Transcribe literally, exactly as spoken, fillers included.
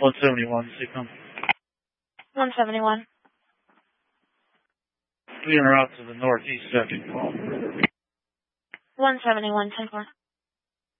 one seventy-one, Seacom. one seventy-one. We are out to the northeast second call. one seventy-one, ten four.